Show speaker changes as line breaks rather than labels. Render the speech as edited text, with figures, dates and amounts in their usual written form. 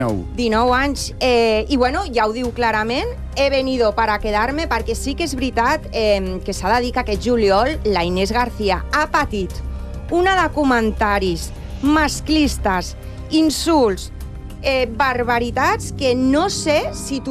19 anys. I bueno, ja ho diu clarament, he venido para quedarme, perquè sí que és veritat que s'ha de dir que aquest juliol la Inés García ha patit una de comentaris masclistes, insults, barbaritats, que no sé si